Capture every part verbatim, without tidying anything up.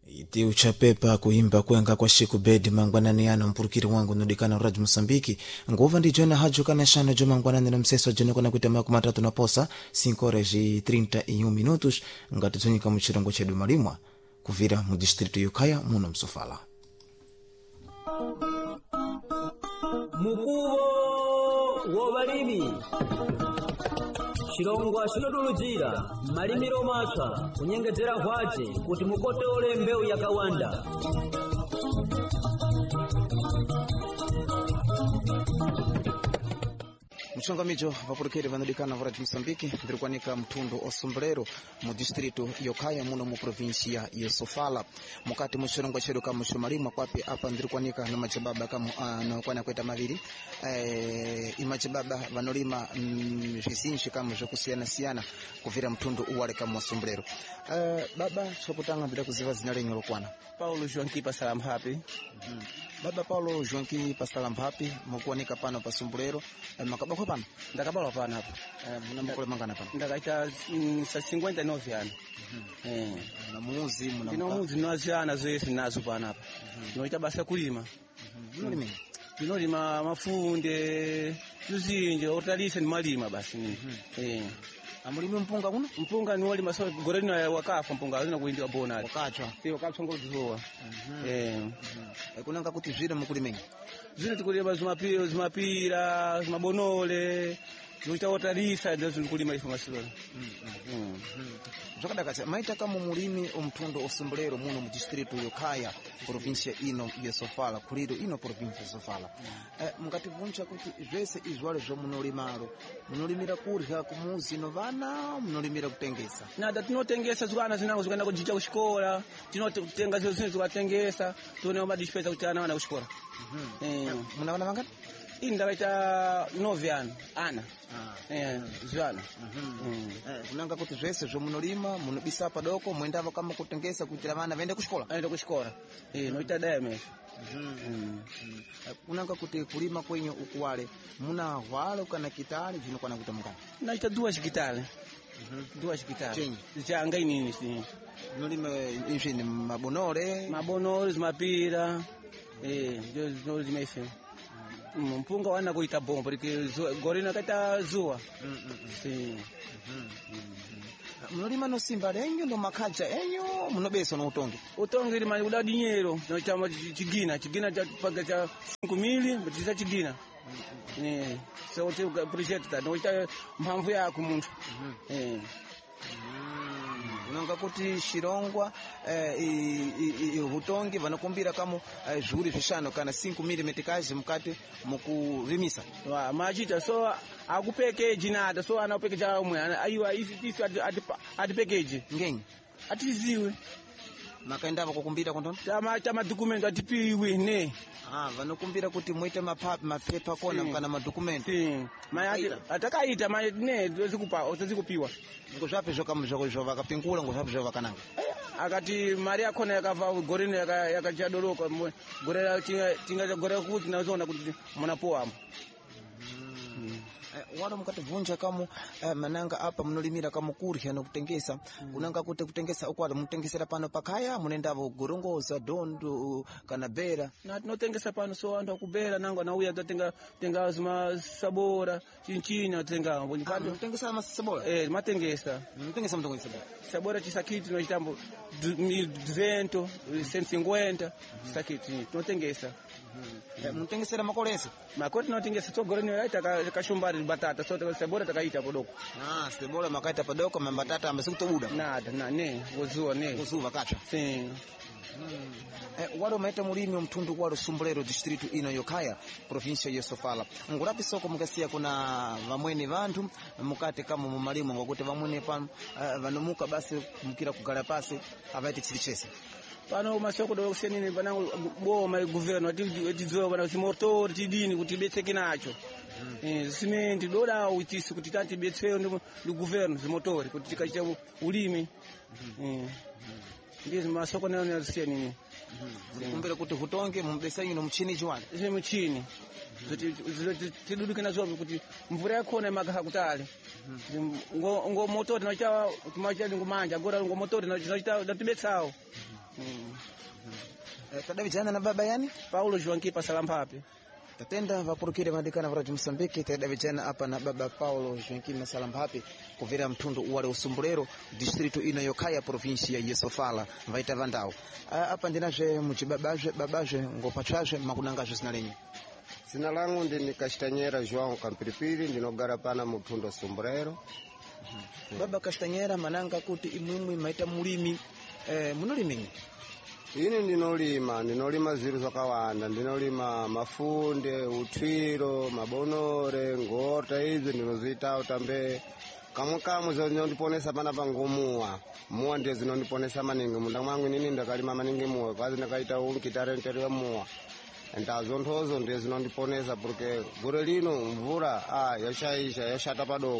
Iti uchapepa kuimba kwenga kwa shiku bedi mangwanani ano mpurukiri wangu nudikana uraji Mosambiki nguva ndi jona haju kana shano jo mangwanani na mseso jeno kuna kuitama kumatatu na posa cinco horas e trinta e um minutos ngati zonika muchirongo chedu malimwa kuvira mu distrito yokaya muno msofala mukuwo wobalimi Chilongwa chinotulujira malimiro maswa kunyengedzera kwace kuti mukotole mbewu yakawanda. Mchangamijo vapurukeri vanodikana varaji Mosambiki ndirikwanika mtundu osombrero mu distrito yokaya muno mu provincia ya Sofala mukati mu chirongo chedu kama chumalimwa kwapi apa ndirikwanika na machibaba kama uh, na kwana kweta maviri eh imachibaba vanolima mm, visinji kama zvokusiyana siyana kuvira mtundu uwale kama osombrero uh, baba chokutanga bila kuziva zina lenyo lokwana Paulo Joanqui Pasalam Happy. Mm-hmm. Baba Paulo Joanqui Pasalam Happy mukuonika pano pa sombrero eh, makabako pano ndakabala pana hapa eh muna mukole mangana pano ndakaita mm, sa cinquenta e nove ano mm-hmm. eh na muuzi muna ndino muuzi naziana zoyesi nazo pana hapa mm-hmm. Noita basa kulima mm-hmm. mm-hmm. Ndinolima mafunde tuzinje otalisa ni malima basi ni mm-hmm. eh amulimi mpunga kuno mpunga ni wali maso goreni wakafa mpunga alina kuindia bona wakachwa sio wakachwa ngodziwa eh kunanga kuti zvire mukulimenya zvine tikulima zimapiro zimapira zimabonole zoita otalisa ndio zikulima ifo masilo mm zvakadakatsa maita kama mulimi omtundu osombrero muno mu distrito yokaya provincia ino ya Sofala kuliro ino provincia ya Sofala eh mukatibvuncha kuti zvese izwale zvo munolimalo munolimira kurya kumuzi no vana munolimira kutengesa nada tinotengesa zwana zinango zikaenda kujicha kuchikola tinotenga zio zino zikatengesa tuone ma dispensa kuti ana wana kuchikola eh muna vana vangati ini ndakaita nove ano ana ah eh zwana eh kunanga kuti zvese zvo munolima munobisa padoko muendava kama kutengesa kuti vana vaende kuchikola aende kuchikola eh noita dayame kunanga kuti kulima kwenye ukuwale muna hwalo kana kitali zvino kana kuti mungana naita duas kitale duas kitale chenyi changa inini si munolima izvi ni mabonore mabonore zimapira eh ndio ndio zimefe mpunga wana kuita bomba porque gorina kata zuwa si munolima no simba lenyo no makaja enyo munobeso no utonge utonge limani kuda dinero no chama chigina chigina cha paga cha cinco mil batiza chigina eh so te project ta no ita mphamvu yako muntu eh unanga kuti shirongwa eh utonge vanokumbira kama zhuri zvishano kana cinco mil metikazi mukati mukurimisa wa machita so akupackage nada so ana package amwe aiwa isi ati package ngenyi atiziwe makaenda vakukumbira kontona chama chama document atipiwe ne ah vanokumbira kuti muite mapap mapepa kona kana ma document si mai atakaita mai ne dzikupa dzikupiwa ngozvape zvokamu zvako zvo vakapingula ngozvape zvo vakananga akati mari yakona yakava goreni yakachadoroka gorera tinga gorera kuti nazoona kuti munapoa wala mukatibvunja kama mananga apa munolimira kama kurya nokutengesa unanga kuti kutengesa ukwala mutengesera pano pakaya munendavo gorongoza dondo kana bera na tinotengesa pano so antu akubera nango anauya tatenga tenga zima sabora chinchini atenga mboni pano mutengesa masabora eh matengesa mutengesa mtongo sabora sabora chisakiti no chitambo mil duzentos cento e cinquenta sakiti tinotengesa mutengesera makolesa makoti tinotengesa so goreni yaita kashumbari batata so sebora takaita podoko ah sebora makaita podoko mambatata amesikutobuda nada na ne wozuwa ne wozuwa kacha sim eh walo maita mulimi mtundu walo sombrero distrito ino yokaya provincia ya Sofala ngurapi soko mukasiya kuna vamweni vantu mukate kama mu malimo ngokuti vamweni pano uh, vanomuka basi mukira kugala pasi avaite chilichese pano masoko do kusenini panango boma governo atidziwa bana chimotor tidini kuti betseke nacho eh simenti doda uitisi kuti tati betseo ndi governo zimotori kuti tikaita ulimi eh ndizo masoko nayo nasiyenini kumbere kuti hutonge mumbesa ino mchini jwani ise mchini zoti tidudukana zobe kuti mvura yakona magaha kutale ngo ngo motori nacha kumacha ngumanja gora ngo motori nacha natibetsao Mm. Eh, tadavijana na baba yani Paulo Joankipa Salampape. tatenda vapurukire madikana vara Msambiki tadavijana hapa na baba Paulo Joaquim Salampape kuvira mtundu wale Usumbulero distrito ino yokaya provinsia ya Sofala vaita vandao hapa ndinaje mujibabaje babaje ngopachaje makunangaje zinalenye. Sina langu ndini Castanheira João Campiripiri ndinogara pana mtundu Usumbulero. Hmm. Baba Castanheira mananga kuti imwimwi maita mulimi eh, munolimi ini ndinolima ndinolima ziru zakawanda ndinolima mafunde utwiro mabonore ngota izi ndinozita utambe kamwe kamwe zinondiponesa pana pangomuwa muwa ndiye zinondiponesa maningi munda mwangu nini ndakalima maningi muwa kwazi ndakaita unkitarentere muwa ndazonthozo ndiye zinondiponesa porque gore lino mvura ah yashaisha yashata padoko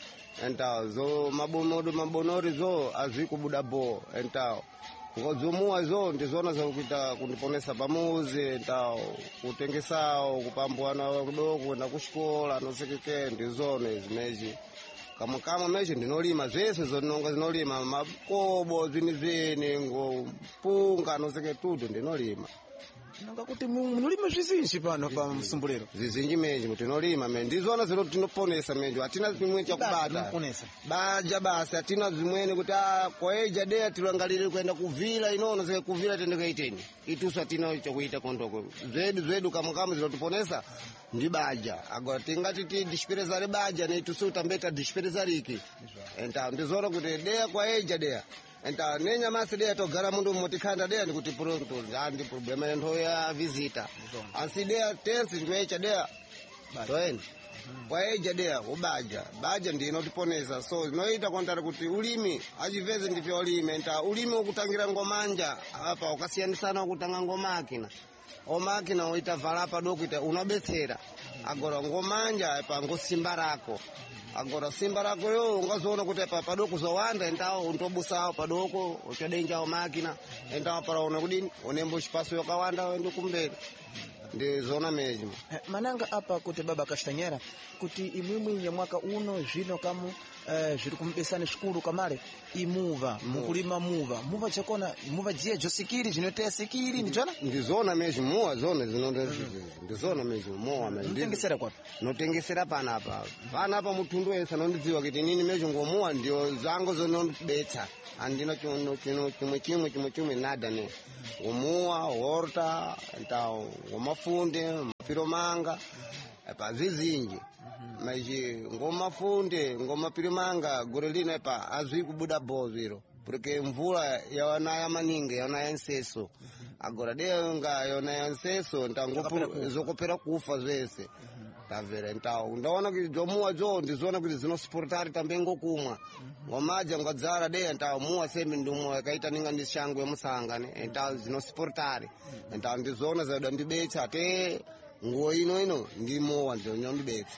enta zo mabonodo mabonori zo azikubuda bo enta ngodzumuwa zo ndizona zakuita kundiponesa pamuzi enta kutengesao kupambuana kudoko kwenda kuxikola nosekeke ndizone zimeji kamwe kamwe meji ndinolima zvese zononga zinolima makobo zvinizvini ngopunga noseke tudo ndinolima nanga kuti munolima zvizinji pano pa Msumbulero zizinji meji mutinolima me ndizona zino tinoponesa meji atina zimwe chakubata baja basi atina zimwene kuti ah kwaeja dea tilangalire kwenda kuvila inono sike kuvila tende kaiteni ituso atina chakuita kondoko zedu zedu kamwe kamwe zinotiponesa ndi baja agora tingati ti disperezare baja ne ituso tambeta disperezare iki enta ndizona kuti dea kwaeja dea enta nenya masi dea togara mundu motikhanda dea ndikuti pronto andi problema ndo ya visita ansi dea tensi ndwecha dea toeni kwaeja dea ubaja baja ndi inotiponesa so noita kontari kuti ulimi achiveze ndivyo ulimi enta ulimi ukutangira ngomanja apa ukasiyanisana ukutanga ngomakina omakina oita vala padoko ita unabetsera agora ngomanja pa ngosimba rako agora simba rako yo ungazoona kuti pa padoko zowanda entao untobusao padoko uchadenjao makina entao paraona kudini onembo chipaso yakawanda ende kumbere ndizona meji eh, mananga apa kuti baba Castanheira kuti imwimwi ya mwaka uno zvino kamu eh, zviri kumbesana shikuru kamale imuva mukulima muva muva chakona muva jia josikiri zvinotea sikiri ndizona ndizona meji muwa zona zinonde ndizona meji muwa meji notengesera kwapi notengesera pana apa pana apa mutundu wese anondidziwa kuti nini meji ngomuwa ndio zango zonondibetsa andina chino chino chimwe chimwe chimwe chimwe nada ne umuwa horta entao ngomafunde mapiro manga pa zizinji maji ngomafunde ngomapiro manga gore lino pa azwi kubuda boziro porque mvula yawanaya maningi yawanaya nseso agora de nga yawanaya nseso ntangopo zokopera kufa zvese tavera entao ndaona kuti jomuwa jo ndizona kuti zinosuportari tambengo kumwa ngomaja ngadzara de entao muwa semi ndumwa kaita ninga ndishangwe musangane entao zinosuportari entao ndizona zada ndibetsa te ngo ino ino ndimowa ndonyondibetsa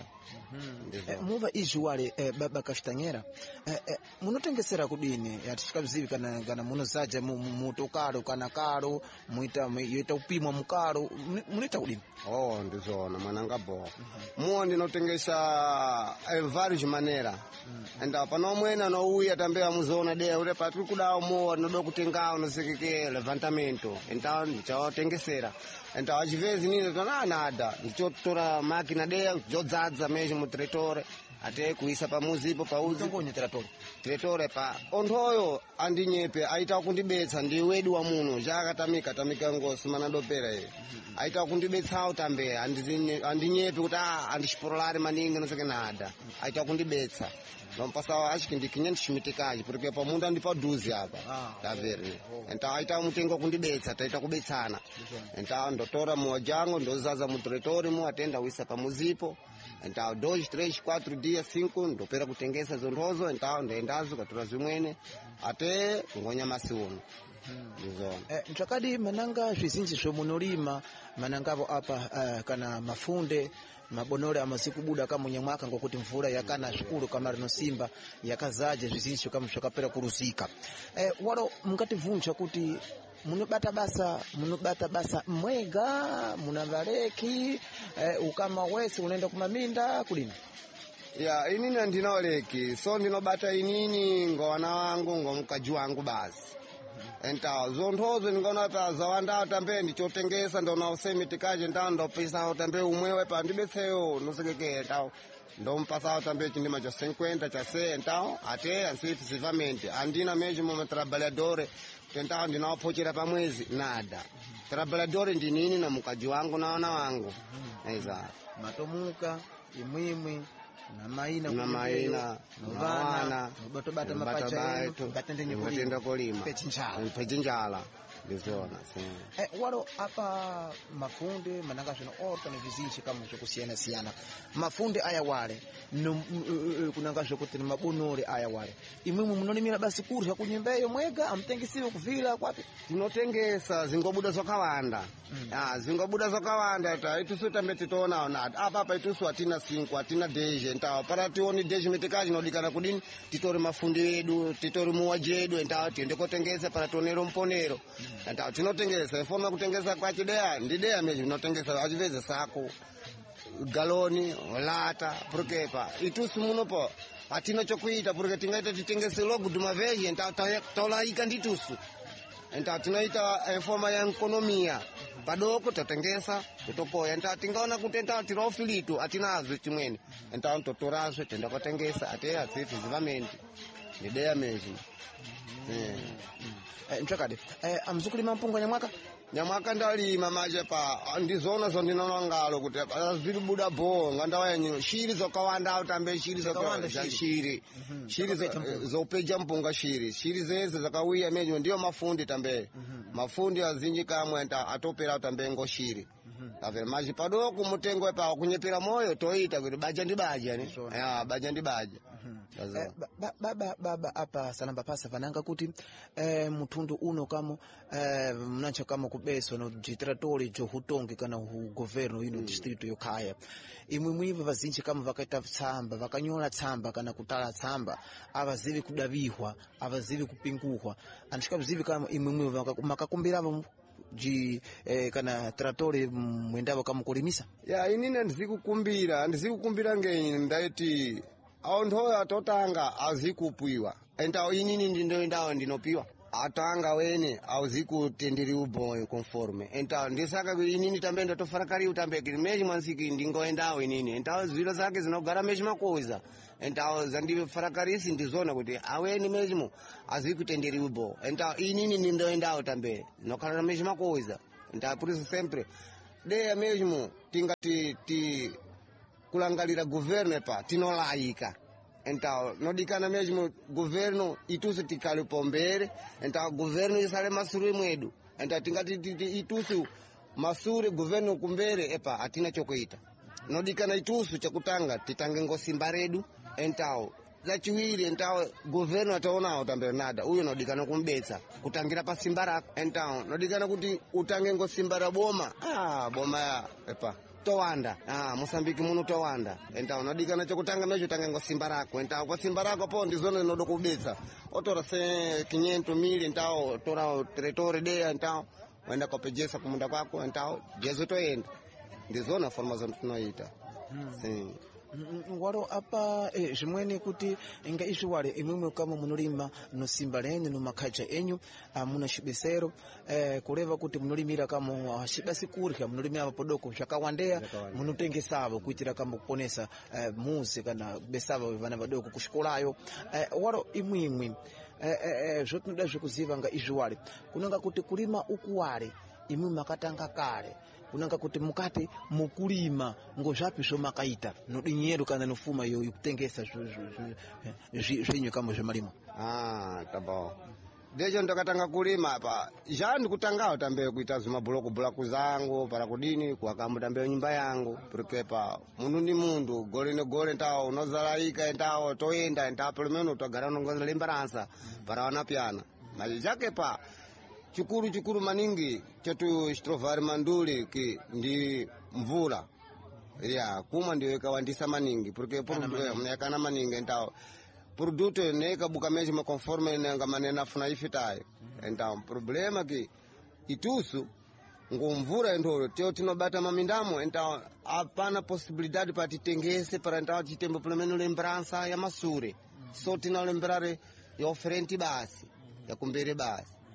eh, muva izwale eh, baba Castanheira eh, eh, munotengesera kudini atishikazivi kana kana munozaja mutokalo kana kalo muita muita upimwa mukalo munoita kudini oh ndizona mwananga bo muwa ndinotengesa evari manera enda pano mwena no uya tambea muzona de ure patri kudawo muwa nodo kutengawo nosekeke levantamento enta ndichatengesera enta achivezi nini tona nada ndichotora makina de jodzadza meji mutretore ate kuisa pamuzi ipo pauzi ngonye tretore tretore pa onthoyo andinyepe aita kundibetsa ndi wedu wa muno jakatamika tamika ngosi manadopera iye aita kundibetsa utambe andinyepe kuti andishipolare maningi noseke nada aita kundibetsa nompasa achikindikinya ndishimitikanje porque pamunda ndi paduzi apa taveri enta aita mutengo kundibetsa taita kubetsana enta ndotora muwajango ndozaza mutretori mu atenda uisa pamuzipo enta dois três quatro dias cinco ndopera kutengesa zonthozo enta ndaendazo katora zimwene ate ngonya masiuno ndizona eh, mchakadi mananga zvizinji zvomunolima manangavo apa uh, kana mafunde mabonore amazikubuda kama munyamwaka ngokuti mvula yakana zvikuru kama rinosimba yakazaje zvizinji kama zvakapera kuruzika eh, walo mungati vunja kuti munobata basa munobata basa mwega munavaleki eh, ukama wese unaenda kumaminda kulima ya inini andinoleki so ndinobata inini ngowana wangu ngomkaji wangu basi enta zonthozo ndingaona pa zawanda tambe ndichotengesa ndona usemi tikaje ndando pesa tambe umwewe pa ndibetseyo nosekeke tawo ndompasao tambe chindima cha cinquenta cha cem então até assim fisicamente andina mesmo uma trabalhadora tentao ndinawapochera pamwezi nada trabalhadora ndi nini na mkaji wangu na wana wangu eza matomuka imwimwi na maina na maina na wana bato bata mapacha yetu batende batenda kulima pechinjala pechinjala ndizona eh walo apa mafunde mananga zvino orta ne vizinchi kama zvokusiyana siyana mafunde aya wale kunanga zvokuti mabonore aya wale imwimwe munonimira basi kurya kunyembeyo mwega amtengesiwe kuvila kwapi tinotengesa zingobuda zvakawanda mm. ah zingobuda zvakawanda ta itusu tambe titoona na apa apa itusu atina cinco atina deje ntawa para tioni deje metekaji nodikana kudini titori mafunde edu titori muwajedu ntawa tiende kotengesa para tonero mponero mm. ntawa tinotengesa ifona kutengesa kwa chidea ndidea meji tinotengesa achiveze sako galoni lata prokepa itusu munopo atina chokuita porque tingaita titengese logo de uma vez ntawa taulaika nditusu enta tunaita forma ya ekonomia padoko tatengesa totokoya enta tingaona kuti enta tirofilitu atinazo chimweni enta totorazwe tenda kutengesa ate atsifi zivamenti ideya mezi eh mchakade eh amzukulima mpunga nyamwaka nyamwaka ndalima maje pa ndizona zo ndinona ngalo kuti azviri buda bo ngandawa yenyu shiri zokawanda utambe shiri zokawanda shiri shiri zopeja mpunga shiri shiri zeze zakauya menyo ndio mafundi tambe mafundi azinji kamwe anta atopera utambe ngo shiri ave maji padoko mutengo pa kunyepera moyo toita kuti baja ndi baja ni ya baja ndi baja Eh, baba baba apa salamba pasa vananga kuti eh, mutundu uno kama eh, mnacha kama kubeso no distratori jo hutongi kana hu governo ino mm. distrito yokaya imwe mwiva vazinji kama vakaita tsamba vakanyola tsamba kana kutala tsamba avazivi kudavihwa avazivi kupinguhwa anashika vizivi kama imwe mwiva makakumbira ji eh, kana tratori mwendavo kama kulimisa ya inine ndizikukumbira ndizikukumbira ngenyi ndaiti au nthoya atotanga azikupuiwa enta inini ndindo ndawo ndinopiwa atanga wene auzikutenderi uboyo conforme enta ndisaka inini tambe ndotofarakari utambeki meji mwansiki ndingoendawo inini enta zviro zake zinogara meji makoza enta zandifaраkarisi ndizona kuti aweni mejimo azikutenderi ubo enta inini ndindoendawo tambe nokhala meji makoza enta por isso sempre de mesmo tingati ti kulangalira governo pa tinolaika então nodikana mesmo governo itusu tikali pombere então governo isale masuri mwedu então tingati itusu masuri governo kumbere epa atina chokuita nodikana itusu chakutanga titange ngosimba redu então zachiwiri então governo ataona utambe nada huyo nodikana kumbetsa kutangira pa simba rako então nodikana kuti utange ngosimba ra boma ah boma ya epa towanda ah Mosambiki muno towanda enta unadikana chokutanga mecho tanga ngosimba rako enta kwa simba rako po ndizone nodo kubetsa otora se quinhentos mil enta tora territorio de enta wenda kopejesa kumunda kwako enta jezo toenda ndizona formação tunoita sim ngwaro apa eh, jimweni kuti inga ishi wale imwimwe kama munolima no simba lenyu no makhacha enyu amuna shibesero eh, kuleva kuti munolimira kama uh, shibasi kurya munolimira podoko zvakawandea munotengesavo kuitira kama kuponesa eh, muzi kana besavo vana vadoko kushikolayo eh, waro imwimwe eh, eh, eh, zvotinoda zvekuziva nga izvi wale kunanga kuti kulima ukuwale imwe makatanga kale kunanga kuti mukati mukulima ngozvapi zvomakaita nodinyeru kana nofuma yo kutengesa zvinyu kama zvemalimo ah tabo dejo ndakatanga kulima apa jandi kutangawo tambe kuita zimabuloko bulaku zangu para kudini kuakamu tambe nyumba yangu porque mundu ndi mundu gole ne gole ntawo unozalaika ntawo toenda ntawo pelo utagara nongoza lembaransa para wanapiana mali jake pa chikuru chikuru maningi chetu strovari manduli ki ndi mvula ya kuma ndio ikawandisa maningi porque mnekana maningi ntawo produto neka buka meji ma conforme nenga manena funa ifitayo enta problema ki itusu ngomvura ndoro teo tinobata mamindamo enta hapana possibilidade para titengese para enta titembo pelo menos lembrança ya masure so tina lembrare ya oferente basi ya kumbere basi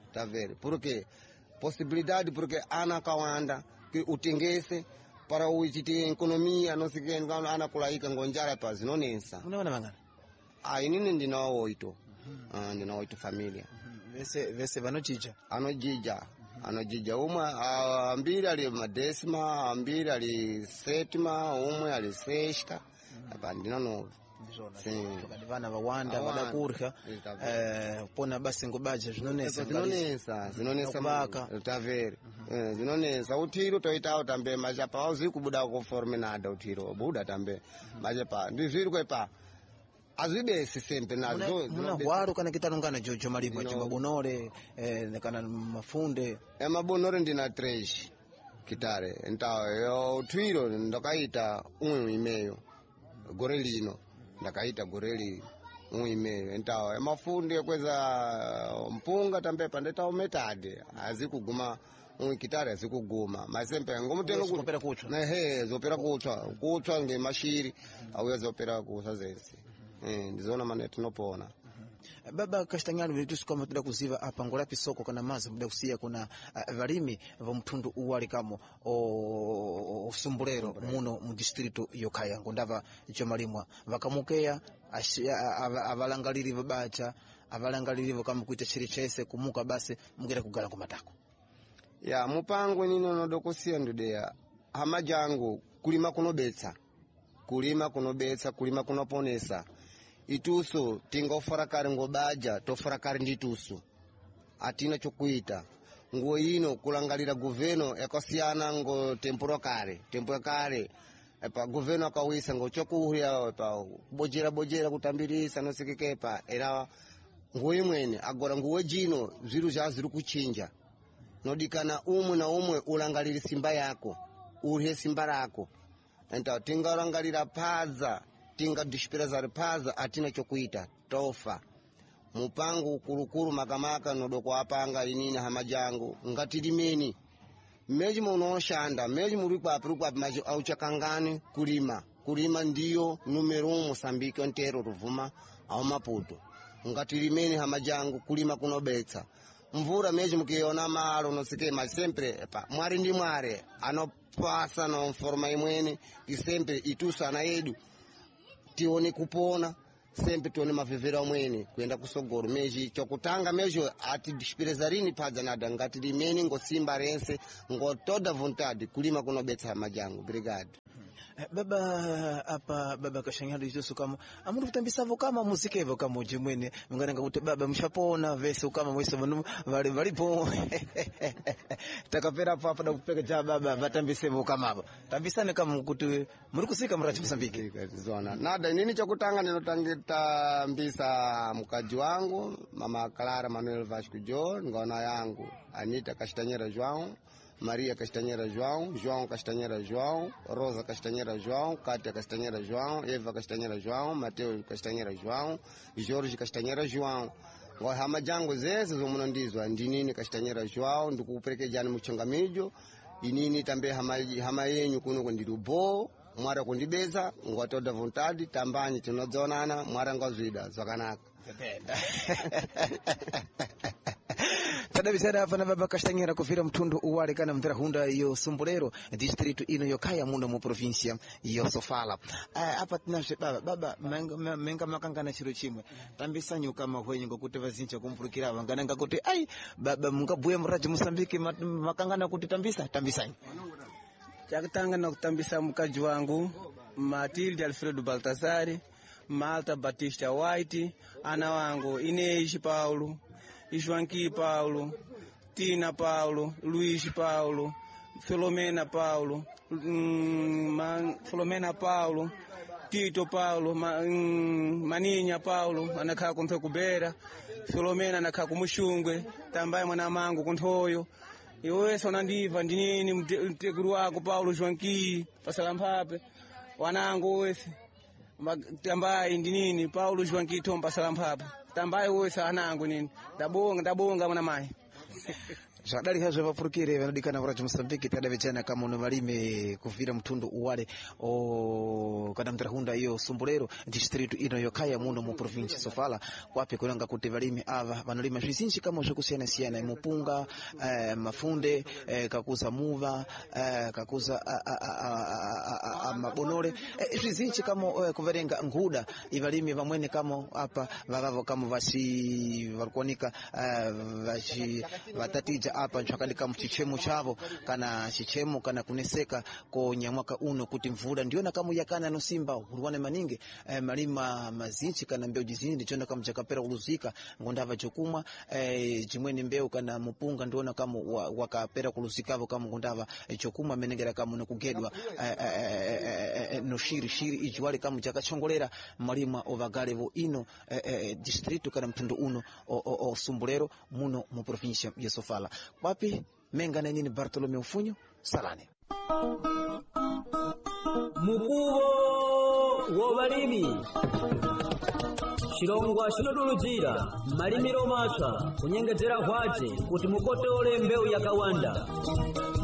tá vendo? Porque possibilidade porque ana kawanda que utengese para uitite economia não sei quem ana kulaika ngonjara pa zinonensa. Unaona mangana? Ah, inini ndina oito. Ah, ndina oito família. Vese vese vanojija. Anojija. Anojija umwe ambiri ali madesima, ambiri ali sétima, umwe ali sexta. Apa ndina nove. Tukadivana vawanda vadakurya eh pona basi ngobaja zvinonesa zvinonesa zvinonesa maka taveri zvinonesa utiro toitawo tambe machapa auzi kubuda ko forminada utiro buda tambe machapa ndizviri kwepa azvibesi sempre nazo muna hwaro kana kitanungana jojo malibwa chimabonore eh kana mafunde emabonore ndina tresh kitare ntawo yo utiro ndakaita umwe imeyo gore lino ndakaita goreli muimere ntawo emafunde kweza mpunga tambepa ndetawo metade azikuguma umwikitari azikuguma masempe ngomutengo kupera kuchwa na he zopera kuchwa kuchwa ngemashiri auya zopera kusa zensi eh ndizona mane tinopona. Baba Kastanyalo vitu kama tuda kuziva apa ngolapi soko kana mazi muda kusia kuna uh, valimi va mtundu uwali kamo o Sumbulero muno mu distrito yokaya ngondava icho malimwa vakamukeya avalangaliri vabacha avalangaliri kama kuita chiri chese kumuka basi mugera kugala kumatako ya mupango nino nodokosia ndudeya hamajangu kulima kunobetsa kulima kunobetsa kulima kunoponesa ituso tingofarakari ngobaja tofarakari ndituso atina chokuita ngo ino kulangalira governo yakosiyana ngo temporokare temporokare epa governo akawisa ngo chokuhya epa bojera bojera kutambirisa nosekekepa era ngo imwene agora ngo jino zviru zva zviri kuchinja nodikana umwe na umwe ulangalira simba yako urhe simba rako enta tingarangalira padza tinga dishpereza ripaza atina chokuita tofa mupango kurukuru makamaka nodoko apanga inini hamajangu ngatirimeni meji munoshanda meji muri kwapi kwapi maji auchakangani kulima kulima ndiyo numero uno Mosambiki ntero ruvuma au Maputo ngatirimeni hamajangu kulima kunobetsa mvura meji mukiona malo nosikema sempre epa mwari ndi mware anopasa no forma imweni sempre itusa na edu tione kupona sempre tione mavevera mwene kuenda kusogoro meji chokutanga mejo ati dishperezarini padza nada ngati limeni ngosimba rense ngotoda vontade kulima kunobetsa majangu. Obrigado. Baba apa baba Kashanyalo izo kama amuru kutambisavo kama muziki evo kama jimwene ngana kuti baba mshapona vese kama mwese vanu vali valipo takapera papa da kupeka cha baba vatambisevo kama abo tambisane kama kuti muri kusika murati Mosambiki zona nada nini chokutanga ninotangita mbisa mkaji wangu mama Clara Manuel Vasco Jo ngona yangu Anita Castanheira João Maria Castanheira João, João Castanheira João, Rosa Castanheira João, Cátia Castanheira João, Eva Castanheira João, Mateus Castanheira João, Jorge Castanheira João. Ngwa hamajangu zese zomunondizwa ndinini Castanheira João ndikuperekejani muchangamijo inini tambe hama hama yenyu kuno kundirubo mwara kundibeza ngwatoda vontade tambanyi tinodzonana mwara ngazwida zvakanaka. Tada bisada hapa na baba Kastanyera kuvira mtundu uwale kana mvira hunda yo Sumbulero district ino yokaya muno mu provincia yo Sofala. Hapa tinashe baba baba menga, menga makangana chiro chimwe tambisanyo kama hwenye ngokuti vazincha kumpurukira vangana ngakuti ai baba mungabuye muraji Mosambiki makangana kuti tambisa tambisanyo chakutanga na kutambisa mkaji wangu Matilde Alfredo Baltazari, Malta Batista White, ana wangu Inês Paulo, Joanqui Paulo, Tina Paulo, Luiz Paulo, Filomena Paulo, hum, Man, Filomena Paulo, Tito Paulo, Ma, hum, Maninha Paulo, anakaa kumfekubera, Filomena anakaa kumushungwe, tambaye mwana mangu kunthoyo. Iwese wanandiva ndinini mtekuru wako Paulo Joanqui pasalampape wanangu wese tambaye ndinini Paulo Joanqui Tomba salampape tambaye wese anangu nini ndabonga ndabonga mwana mai Zadali hazo vapurukire vanadikana varachi Mosambiki tada vijana kama uno malime kuvira mtundu uwale o kada mtarahunda iyo Sombrero district ino yokaya muno mu province Sofala kwapi kunanga kuti valime ava vanalima zvizinji kama zvakusiyana siyana mupunga eh, mafunde eh, kakuza muva eh, kakuza mabonore eh, zvizinji kama eh, kuverenga nguda ivalime vamwene kama hapa vavavo kama vasi valikuonika eh, vachi vatatija hapa nchakandika mchichemu chavo kana chichemu kana kuneseka ko nyamwaka uno kuti mvula ndiona kama yakana no simba urwane maninge eh, malima mazinchi kana mbeu jizindi chona kama chakapera kuluzika ngondava chokumwa eh, jimweni mbeu kana mupunga ndiona kama wakapera kuluzikavo kama ngondava eh, chokumwa menengera kama no kugedwa eh, eh, eh, eh, no shiri shiri ijiwali kama chakachongolera malima ovagalevo ino eh, eh, district kana mtundu uno o, o, o Sombrero muno mu provincia ya Sofala kwapi menga na nini Bartolomeu Funyo Salane mukubo wobalimi Shilongwa shinodulujira malimiro masha kunyengezera hwaje kuti mukotole mbeu ya kawanda